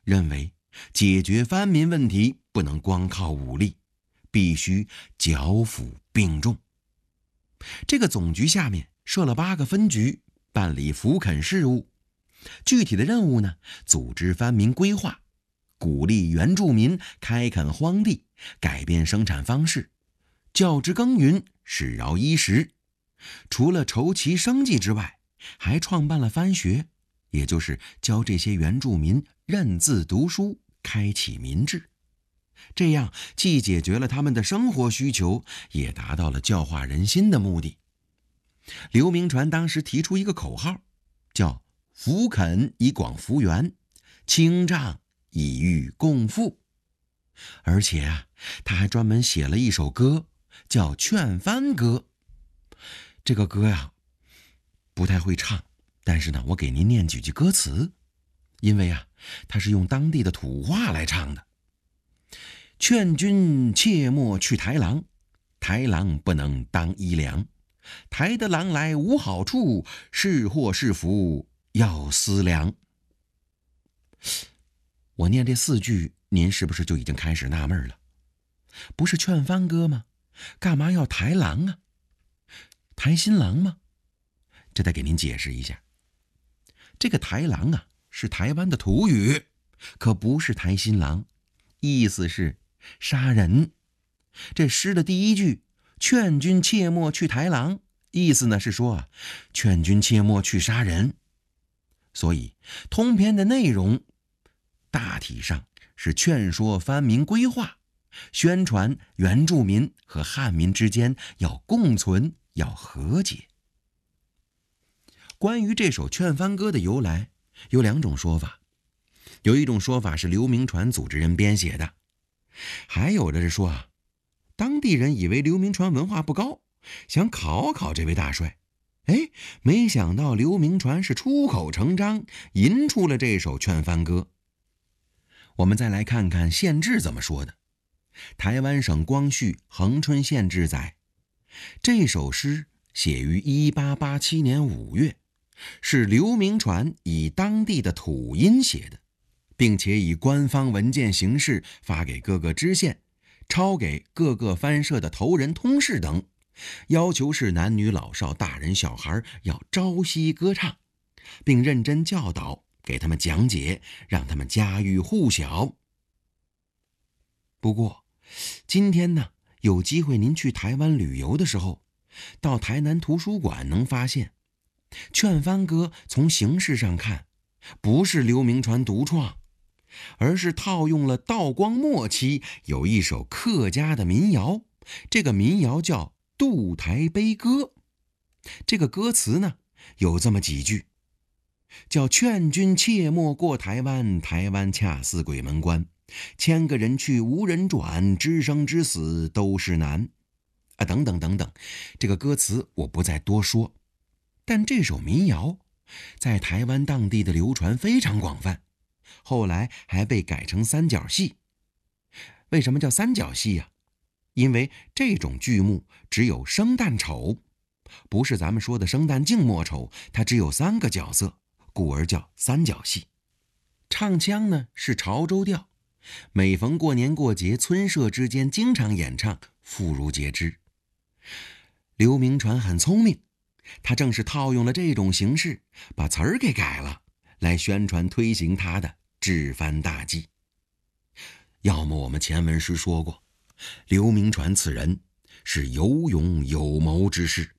认为解决藩民问题不能光靠武力，必须剿抚并重。这个总局下面设了8个分局，办理抚垦事务。具体的任务呢，组织藩民规划，鼓励原住民开垦荒地，改变生产方式，教之耕耘，使饶衣食。除了筹其生计之外，还创办了藩学，也就是教这些原住民认字读书，开启民智。这样既解决了他们的生活需求，也达到了教化人心的目的。刘铭传当时提出一个口号，叫抚垦以广幅员，清障以御共富。而且他还专门写了一首歌，叫《劝藩歌》。这个歌不太会唱，但是呢，我给您念几句歌词，因为它是用当地的土话来唱的。劝君切莫去台郎，台郎不能当衣粮。台的郎来无好处，是祸是福要思量。我念这4句，您是不是就已经开始纳闷了？不是劝藩歌吗？干嘛要台郎啊？台新郎吗？这得给您解释一下。这个台郎是台湾的土语，可不是台新郎，意思是杀人。这诗的第1句劝君切莫去台郎，意思呢是说劝君切莫去杀人。所以通篇的内容大体上是劝说藩民规划，宣传原住民和汉民之间要共存，要和解。关于这首劝藩歌的由来，有2种说法。有一种说法是刘铭传组织人编写的，还有的是说当地人以为刘铭传文化不高，想考考这位大帅。没想到刘铭传是出口成章，吟出了这首劝藩歌。我们再来看看县志怎么说的。台湾省光绪恒春县志载，这首诗写于1887年5月，是刘铭传以当地的土音写的，并且以官方文件形式发给各个知县，抄给各个藩社的头人通事等，要求是男女老少大人小孩要朝夕歌唱，并认真教导，给他们讲解，让他们家喻户晓。不过今天呢，有机会您去台湾旅游的时候，到台南图书馆能发现，劝藩歌从形式上看不是刘铭传独创，而是套用了道光末期有一首客家的民谣，这个民谣叫《渡台悲歌》。这个歌词呢有这么几句，叫劝君切莫过台湾，台湾恰似鬼门关，千个人去无人转，知生知死都是难等等等等。这个歌词我不再多说，但这首民谣在台湾当地的流传非常广泛，后来还被改成三角戏。为什么叫三角戏因为这种剧目只有生旦丑，不是咱们说的生旦净末丑，它只有3个角色，故而叫三角戏。唱腔呢是潮州调，每逢过年过节，村社之间经常演唱，妇孺皆知。刘铭传很聪明，他正是套用了这种形式，把词儿给改了，来宣传推行他的治藩大计。要么我们前文时说过，刘铭传此人是有勇有谋之士。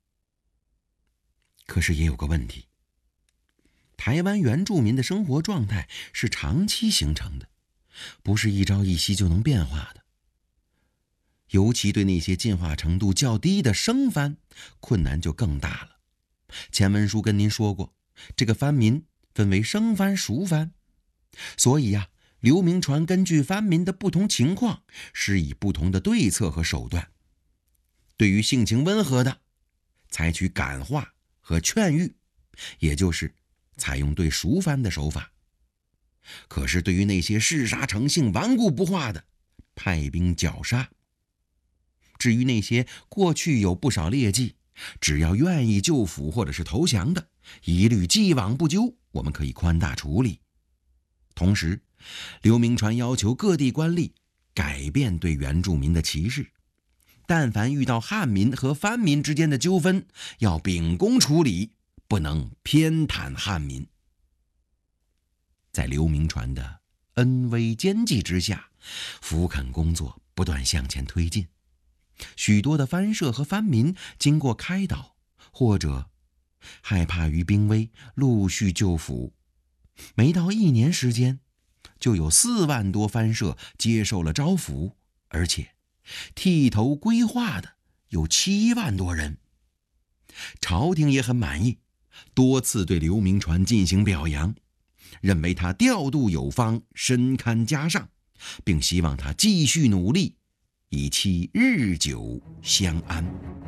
可是也有个问题，台湾原住民的生活状态是长期形成的，不是一朝一夕就能变化的。尤其对那些进化程度较低的生藩，困难就更大了。前文书跟您说过，这个藩民分为生藩、熟藩，所以刘铭传根据藩民的不同情况，施以不同的对策和手段。对于性情温和的，采取感化和劝喻，也就是采用对熟藩的手法。可是对于那些嗜杀成性、顽固不化的，派兵绞杀。至于那些过去有不少劣迹，只要愿意就辅或者是投降的，一律既往不咎，我们可以宽大处理。 同时，刘铭传要求各地官吏改变对原住民的歧视，但凡遇到汉民和番民之间的纠纷，要秉公处理，不能偏袒汉民。在刘铭传的恩威兼济之下，福垦工作不断向前推进。许多的番社和番民经过开导，或者害怕于兵危，陆续就府。没到1年时间，就有4万多番社接受了招抚，而且剃头归化的有7万多人。朝廷也很满意，多次对刘铭传进行表扬，认为他调度有方，深堪嘉上，并希望他继续努力，以期日久相安。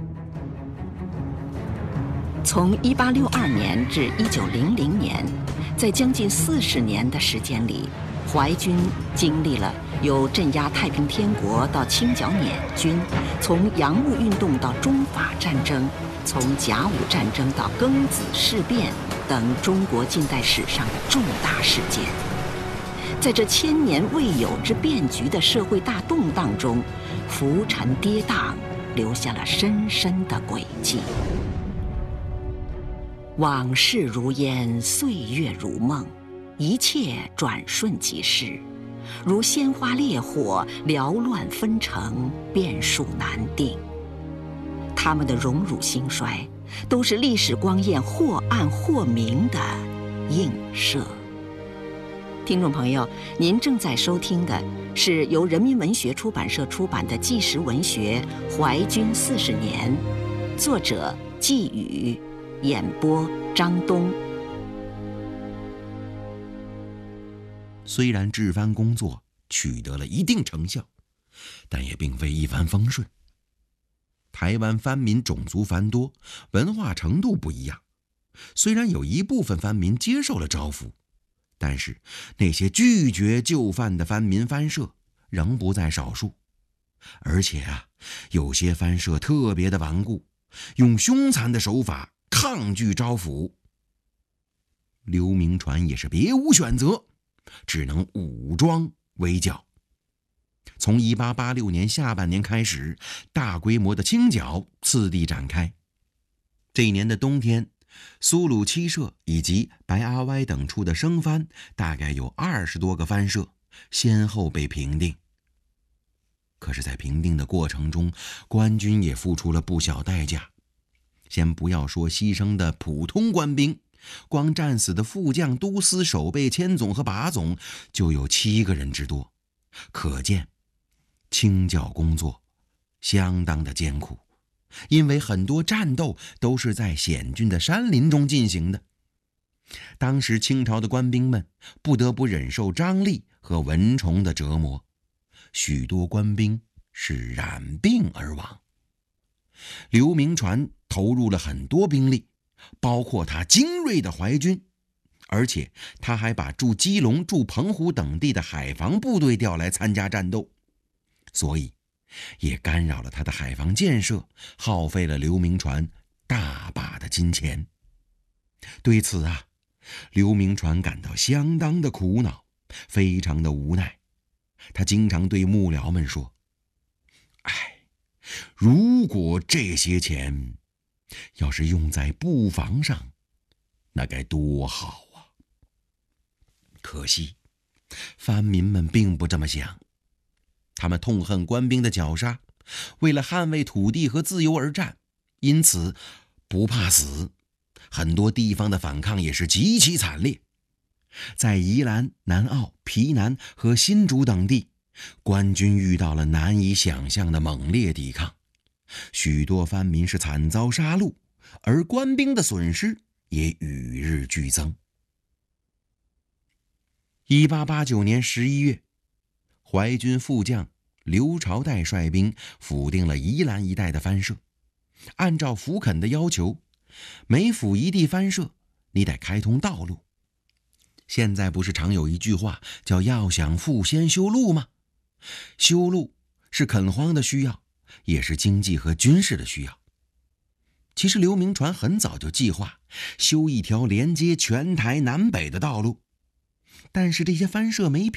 从1862年至1900年，在将近40年的时间里，淮军经历了由镇压太平天国到清剿捻军，从洋务运动到中法战争，从甲午战争到庚子事变等中国近代史上的重大事件。在这1000年未有之变局的社会大动荡中，浮沉跌宕，留下了深深的轨迹。往事如烟，岁月如梦，一切转瞬即逝，如鲜花烈火，缭乱纷呈，变数难定。他们的荣辱兴衰，都是历史光焰或暗或明的映射。听众朋友，您正在收听的是由人民文学出版社出版的纪实文学《淮军40年》，作者季宇，演播张东。 虽然治番工作取得了一定成效，但也并非一帆风顺。台湾番民种族繁多，文化程度不一样，虽然有一部分番民接受了招抚，但是那些拒绝就范的番民番社仍不在少数。而且有些番社特别的顽固，用凶残的手法抗拒招抚。刘铭传也是别无选择，只能武装围剿。从1886年下半年开始，大规模的清剿次第展开。这一年的冬天，苏鲁七社以及白阿歪等处的生番大概有20多个番社，先后被平定。可是在平定的过程中，官军也付出了不小代价。先不要说牺牲的普通官兵，光战死的副将、都司、守备、千总和把总就有7个人之多，可见清剿工作相当的艰苦，因为很多战斗都是在险峻的山林中进行的。当时清朝的官兵们不得不忍受瘴疠和蚊虫的折磨，许多官兵是染病而亡。刘铭传投入了很多兵力，包括他精锐的淮军，而且他还把驻基隆、驻澎湖等地的海防部队调来参加战斗，所以也干扰了他的海防建设，耗费了刘铭传大把的金钱。对此刘铭传感到相当的苦恼，非常的无奈。他经常对幕僚们说：如果这些钱要是用在布防上，那该多好啊！可惜番民们并不这么想，他们痛恨官兵的绞杀，为了捍卫土地和自由而战，因此不怕死。很多地方的反抗也是极其惨烈。在宜兰、南澳、皮南和新竹等地，官军遇到了难以想象的猛烈抵抗，许多番民是惨遭杀戮，而官兵的损失也与日俱增。1889年11月，淮军副将刘朝岱率兵抚定了宜兰一带的番社，按照福垦的要求，每抚一地番社，你得开通道路。现在不是常有一句话叫要想富先修路吗？修路是垦荒的需要，也是经济和军事的需要。其实刘铭传很早就计划修一条连接全台南北的道路。 但是这些翻摄没